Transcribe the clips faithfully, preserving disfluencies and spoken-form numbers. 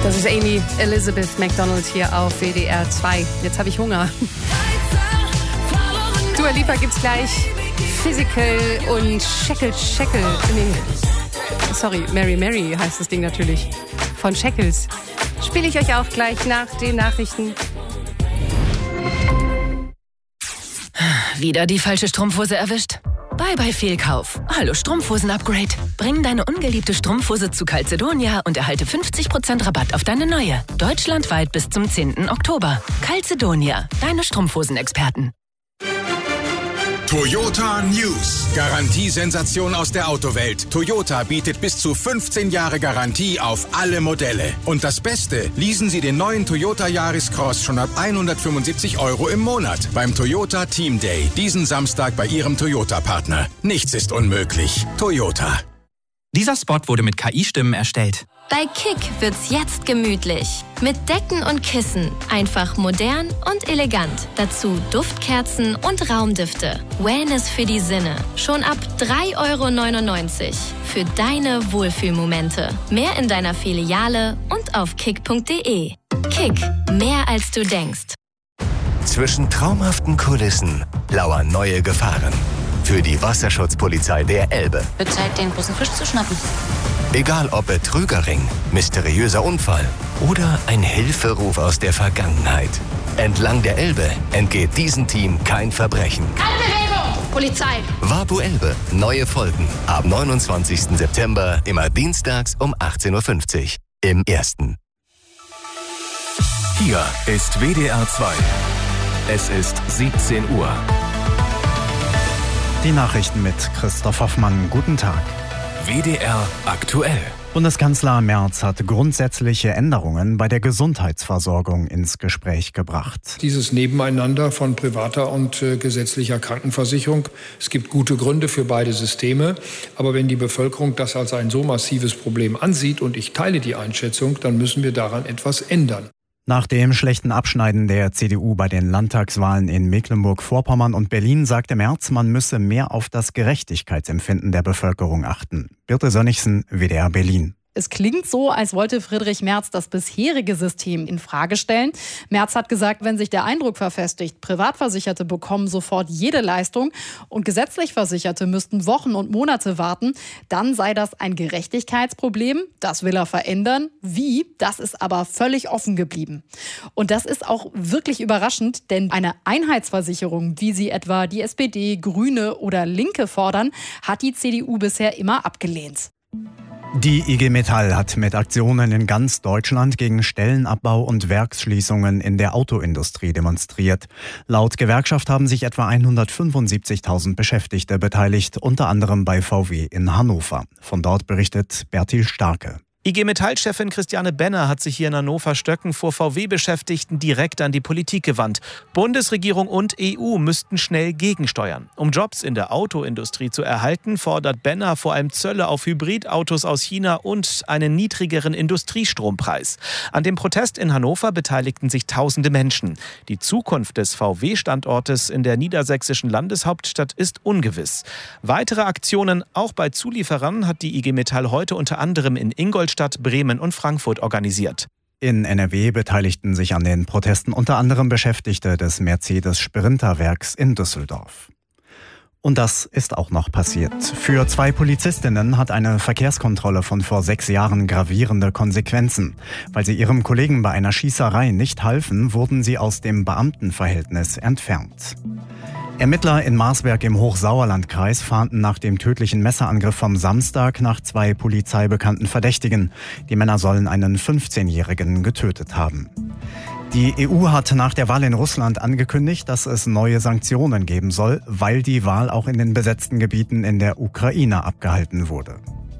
Das ist Amy Elizabeth McDonald hier auf W D R zwei. Jetzt habe ich Hunger. Dua Lipa gibt's gleich. Physical und Shackle Shackle. Nee, sorry, Mary Mary heißt das Ding natürlich. Von Shackles. Spiele ich euch auch gleich nach den Nachrichten. Wieder die falsche Strumpfhose erwischt? Bye bye Fehlkauf. Hallo Strumpfhosen-Upgrade. Bring deine ungeliebte Strumpfhose zu Calzedonia und erhalte fünfzig Prozent Rabatt auf deine neue. Deutschlandweit bis zum zehnten Oktober. Calzedonia, deine Strumpfhosen-Experten. Toyota News. Garantiesensation aus der Autowelt. Toyota bietet bis zu fünfzehn Jahre Garantie auf alle Modelle. Und das Beste, leasen Sie den neuen Toyota Yaris Cross schon ab hundertfünfundsiebzig Euro im Monat beim Toyota Team Day. Diesen Samstag bei Ihrem Toyota-Partner. Nichts ist unmöglich. Toyota. Dieser Spot wurde mit K I-Stimmen erstellt. Bei Kick wird's jetzt gemütlich. Mit Decken und Kissen. Einfach modern und elegant. Dazu Duftkerzen und Raumdüfte. Wellness für die Sinne. Schon ab drei Euro neunundneunzig. Für deine Wohlfühlmomente. Mehr in deiner Filiale und auf kick punkt de. Kick. Mehr als du denkst. Zwischen traumhaften Kulissen lauern neue Gefahren. Für die Wasserschutzpolizei der Elbe. Wird Zeit, den großen Fisch zu schnappen. Egal ob Betrügerring, mysteriöser Unfall oder ein Hilferuf aus der Vergangenheit. Entlang der Elbe entgeht diesem Team kein Verbrechen. Keine Bewegung! Polizei! Wapu Elbe. Neue Folgen. Ab neunundzwanzigsten September, immer dienstags um achtzehn Uhr fünfzig. Im Ersten. Hier ist W D R zwei. Es ist siebzehn Uhr. Die Nachrichten mit Christoph Hoffmann. Guten Tag. W D R aktuell. Bundeskanzler Merz hat grundsätzliche Änderungen bei der Gesundheitsversorgung ins Gespräch gebracht. Dieses Nebeneinander von privater und äh, gesetzlicher Krankenversicherung. Es gibt gute Gründe für beide Systeme. Aber wenn die Bevölkerung das als ein so massives Problem ansieht, und ich teile die Einschätzung, dann müssen wir daran etwas ändern. Nach dem schlechten Abschneiden der C D U bei den Landtagswahlen in Mecklenburg-Vorpommern und Berlin sagte Merz, man müsse mehr auf das Gerechtigkeitsempfinden der Bevölkerung achten. Birte Sönnigsen, W D R Berlin. Es klingt so, als wollte Friedrich Merz das bisherige System in Frage stellen. Merz hat gesagt, wenn sich der Eindruck verfestigt, Privatversicherte bekommen sofort jede Leistung und gesetzlich Versicherte müssten Wochen und Monate warten, dann sei das ein Gerechtigkeitsproblem. Das will er verändern. Wie? Das ist aber völlig offen geblieben. Und das ist auch wirklich überraschend, denn eine Einheitsversicherung, wie sie etwa die S P D, Grüne oder Linke fordern, hat die C D U bisher immer abgelehnt. Die I G Metall hat mit Aktionen in ganz Deutschland gegen Stellenabbau und Werksschließungen in der Autoindustrie demonstriert. Laut Gewerkschaft haben sich etwa hundertfünfundsiebzigtausend Beschäftigte beteiligt, unter anderem bei V W in Hannover. Von dort berichtet Bertil Starke. I G Metall-Chefin Christiane Benner hat sich hier in Hannover-Stöcken vor V W-Beschäftigten direkt an die Politik gewandt. Bundesregierung und E U müssten schnell gegensteuern. Um Jobs in der Autoindustrie zu erhalten, fordert Benner vor allem Zölle auf Hybridautos aus China und einen niedrigeren Industriestrompreis. An dem Protest in Hannover beteiligten sich tausende Menschen. Die Zukunft des V W-Standortes in der niedersächsischen Landeshauptstadt ist ungewiss. Weitere Aktionen auch bei Zulieferern hat die I G Metall heute unter anderem in Ingolstadt, Bremen und Frankfurt organisiert. In N R W beteiligten sich an den Protesten unter anderem Beschäftigte des Mercedes-Sprinter-Werks in Düsseldorf. Und das ist auch noch passiert. Für zwei Polizistinnen hat eine Verkehrskontrolle von vor sechs Jahren gravierende Konsequenzen. Weil sie ihrem Kollegen bei einer Schießerei nicht halfen, wurden sie aus dem Beamtenverhältnis entfernt. Ermittler in Marsberg im Hochsauerlandkreis fahnden nach dem tödlichen Messerangriff vom Samstag nach zwei polizeibekannten Verdächtigen. Die Männer sollen einen fünfzehnjährigen getötet haben. Die E U hat nach der Wahl in Russland angekündigt, dass es neue Sanktionen geben soll, weil die Wahl auch in den besetzten Gebieten in der Ukraine abgehalten wurde.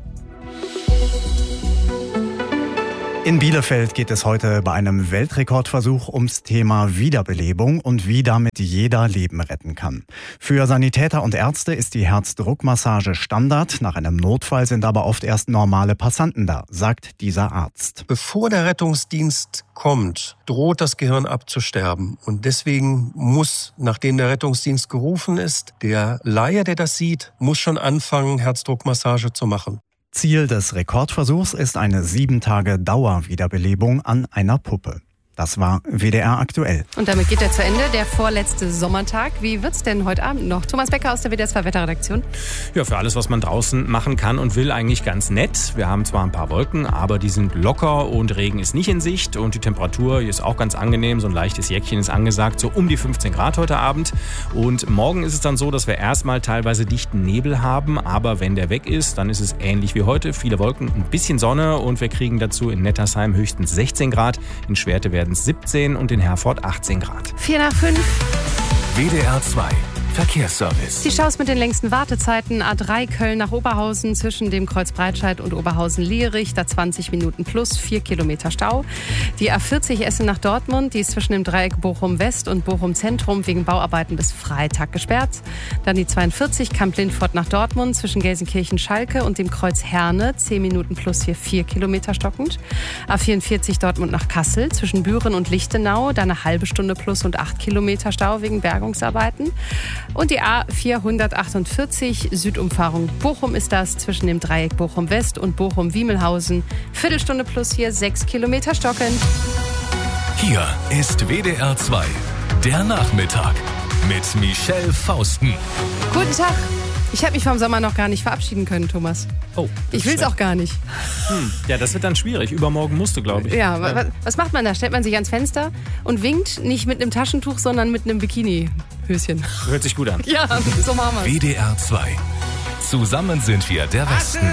In Bielefeld geht es heute bei einem Weltrekordversuch ums Thema Wiederbelebung und wie damit jeder Leben retten kann. Für Sanitäter und Ärzte ist die Herzdruckmassage Standard. Nach einem Notfall sind aber oft erst normale Passanten da, sagt dieser Arzt. Bevor der Rettungsdienst kommt, droht das Gehirn abzusterben. Und deswegen muss, nachdem der Rettungsdienst gerufen ist, der Laie, der das sieht, muss schon anfangen, Herzdruckmassage zu machen. Ziel des Rekordversuchs ist eine sieben Tage Dauerwiederbelebung an einer Puppe. Das war W D R aktuell. Und damit geht er zu Ende, der vorletzte Sommertag. Wie wird's denn heute Abend noch? Thomas Becker aus der W D R zwei Wetterredaktion. Ja, für alles, was man draußen machen kann und will, eigentlich ganz nett. Wir haben zwar ein paar Wolken, aber die sind locker und Regen ist nicht in Sicht. Und die Temperatur hier ist auch ganz angenehm. So ein leichtes Jäckchen ist angesagt, so um die fünfzehn Grad heute Abend. Und morgen ist es dann so, dass wir erstmal teilweise dichten Nebel haben. Aber wenn der weg ist, dann ist es ähnlich wie heute. Viele Wolken, ein bisschen Sonne und wir kriegen dazu in Nettersheim höchstens sechzehn Grad. In Schwerte werden siebzehn und in Herford achtzehn Grad. Vier nach fünf. W D R zwei Verkehrsservice. Die Staus mit den längsten Wartezeiten. A drei Köln nach Oberhausen zwischen dem Kreuz Breitscheid und Oberhausen-Lierich. Da zwanzig Minuten plus, vier Kilometer Stau. Die A vierzig Essen nach Dortmund. Die ist zwischen dem Dreieck Bochum-West und Bochum-Zentrum wegen Bauarbeiten bis Freitag gesperrt. Dann die zweiundvierzig Kamp-Lindfort nach Dortmund zwischen Gelsenkirchen-Schalke und dem Kreuz Herne. zehn Minuten plus, hier vier Kilometer stockend. A vierundvierzig Dortmund nach Kassel zwischen Büren und Lichtenau. Da eine halbe Stunde plus und acht Kilometer Stau wegen Bergungsarbeiten. Und die A vierhundertachtundvierzig Südumfahrung Bochum ist das zwischen dem Dreieck Bochum-West und Bochum-Wiemelhausen. Viertelstunde plus, hier sechs Kilometer stockend. Hier ist W D R zwei, der Nachmittag mit Michelle Fausten. Guten Tag. Ich habe mich vom Sommer noch gar nicht verabschieden können, Thomas. Oh. Ich will es auch gar nicht. Hm. Ja, das wird dann schwierig. Übermorgen musst du, glaube ich. Ja, ja. Was macht man da? Stellt man sich ans Fenster und winkt nicht mit einem Taschentuch, sondern mit einem Bikini-Höschen. Hört sich gut an. Ja, so machen wir es. W D R zwei. Zusammen sind wir der Westen.